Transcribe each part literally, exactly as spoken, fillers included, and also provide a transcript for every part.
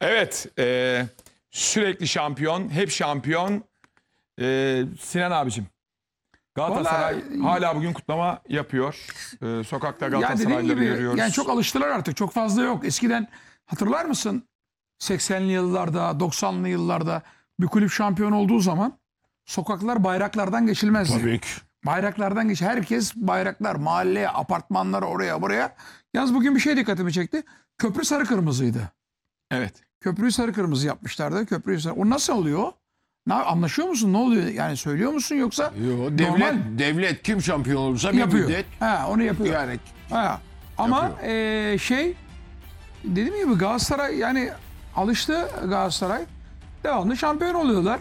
Evet. E, sürekli şampiyon. Hep şampiyon. E, Sinan abicim. Galatasaray Vallahi- hala bugün kutlama yapıyor. E, sokakta Ya dediğin Galatasaraylıları gibi görüyoruz. yani çok alıştılar artık. Çok fazla yok. Eskiden hatırlar mısın? seksenli yıllarda, doksanlı yıllarda bir kulüp şampiyon olduğu zaman sokaklar bayraklardan geçilmezdi. Tabii ki. Bayraklardan geç. Herkes bayraklar, mahalleye, apartmanlara, oraya, buraya. Yalnız bugün bir şey dikkatimi çekti. Köprü sarı kırmızıydı. Evet. Köprüyü sarı kırmızı yapmışlardı. Köprüyü sarı. O nasıl oluyor? Ne, anlaşıyor musun? Ne oluyor? Yani söylüyor musun yoksa Yo, devlet normal devlet kim şampiyon olursa bir yapıyor. müddet Ha, onu yapıyor. yani Ha. Ama Yapıyor. eee, şey dediğim gibi Galatasaray yani alıştı Galatasaray. Devamlı şampiyon oluyorlar.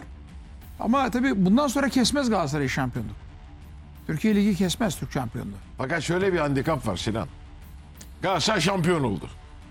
Ama tabii bundan sonra kesmez Galatasaray şampiyonluk. Türkiye Ligi kesmez Türk şampiyonluğu. fakat şöyle bir handikap var Sinan. Galatasaray şampiyon oldu.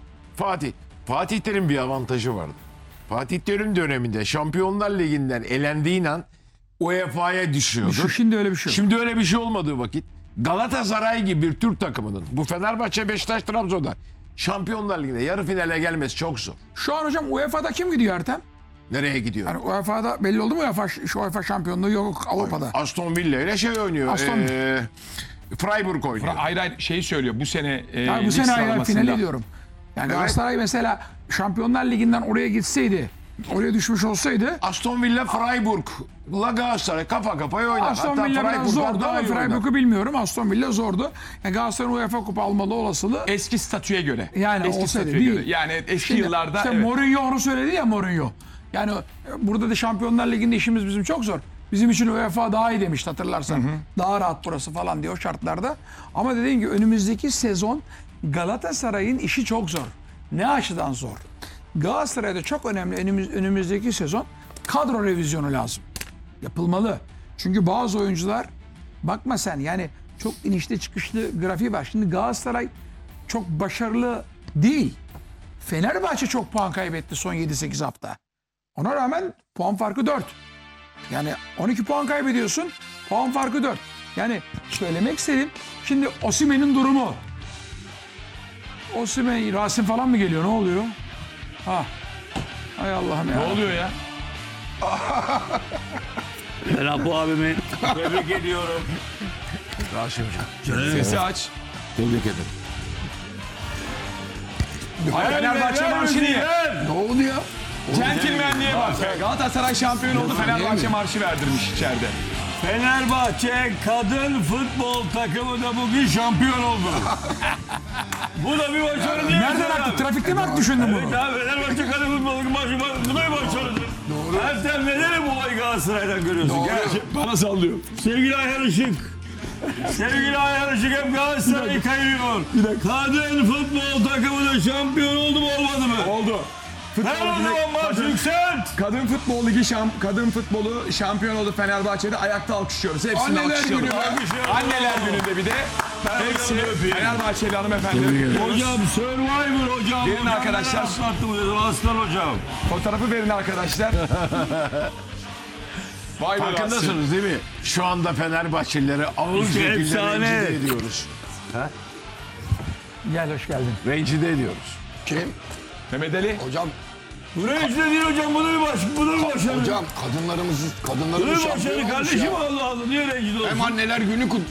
Fatih Fatih Terim bir avantajı vardı. Fatih Terim döneminde Şampiyonlar Ligi'nden elendiğin an U E F A'ya düşüyordu. Şu şimdi öyle bir şey yok. Şimdi öyle bir şey olmadığı vakit Galatasaray gibi bir Türk takımının bu Fenerbahçe, Beşiktaş, Trabzon'da Şampiyonlar Ligi'nde yarı finale gelmesi çok zor. Şu an hocam U E F A'da kim gidiyor Ertem? Nereye gidiyor? Yani U E F A'da belli oldu mu U E F A, şu U E F A şampiyonluğu yok Avrupa'da. Aston Villa ile şey oynuyor. Aston- Ee, Freiburg oynuyor. Hayır hayır şeyi söylüyor. Bu sene e, Yani bu lig sene ayrı sıralamasında. finali diyorum. Yani Galatasaray mesela Şampiyonlar Ligi'nden oraya gitseydi, oraya düşmüş olsaydı Aston Villa Freiburg'la Galatasaray kafa kafaya oynar. Aston Hatta Villa biraz Freiburg'dan zordu daha ama iyi oynar. Freiburg'u bilmiyorum. Aston Villa zordu. Yani Galatasaray'ın U E F A Kupa almalı olasılığı Eski statüye göre. Yani eski olsaydı statüye değil. göre. Yani eski Şimdi yıllarda işte evet. Mourinho onu söyledi ya Mourinho. Yani e, burada da Şampiyonlar Ligi'nde işimiz bizim çok zor. Bizim için U E F A daha iyi demişti hatırlarsan. Daha rahat burası falan diyor şartlarda. Ama dediğim gibi önümüzdeki sezon Galatasaray'ın işi çok zor. Ne açıdan zor? Galatasaray'da çok önemli önümüz, önümüzdeki sezon kadro revizyonu lazım. Yapılmalı. Çünkü bazı oyuncular bakma sen yani çok inişli çıkışlı grafiği var. Şimdi Galatasaray çok başarılı değil. Fenerbahçe çok puan kaybetti son yedi sekiz hafta. Ona rağmen puan farkı dört. Yani on iki puan kaybediyorsun, puan farkı dört. Yani söylemek istedim. Şimdi Osimhen'in durumu. Osimhen, Rasim falan mı geliyor? Ne oluyor? Ha. Hay Allah'ım ya. Ne oluyor ya? Ben Apo abimi tebrik ediyorum. Rasim'ciğim. Sesi aç. Tebrik ederim. Fenerbahçe marşı niye? Ne oldu ya? Centilmenliğe bak. Galatasaray şampiyon oldu. Fenerbahçe marşı verdirmiş içeride. Fenerbahçe kadın futbol takımı da bugün şampiyon oldu. Bu da bir başarı değil mi? Nereden aktı? Trafikte mi aktı düşündün bunu? Evet abi Fenerbahçe kadın futbol takımı başı, bu da bir başarıdır. Doğru. Ertem neden bu olayı Galatasaray'dan görüyorsun? Gerçi Bana sallıyor. sevgili Ayhan Işık. Sevgili Ayhan Işık hep Galatasaray'ı kayırıyor. Kadın futbol takımı da şampiyon oldu mu olmadı mı? Oldu. Ver o zaman maç yükselt. Kadın futbol ligi şam, kadın futbolu şampiyon oldu Fenerbahçe'de. Ayakta alkışlıyoruz. Hepsini Anneler alkışlayalım. günü be. Anneler gününde bir de hepsini öpeyim. Fenerbahçeli hanımefendileri kutluyoruz. Hocam Survivor hocam. Gelin hocam arkadaşlar. neler Anlattı bu aslan hocam. Fotoğrafı verin arkadaşlar. Vay be Rasim. Farkındasınız değil mi? Şu anda Fenerbahçelilere ağır İşte şekilde efsane. rencide ediyoruz. Gel hoş geldin. Rencide ediyoruz. Kim? Mehmet Ali. Hocam, Bu ne işte değil hocam bu da bir baş, bu da bir başarı. hocam kadınlarımız Bu da kadınlarımız bir şampiyon başarı olmuş kardeşim ya. Allah Allah niye rencide olsun? Hem anneler günü kutluyor.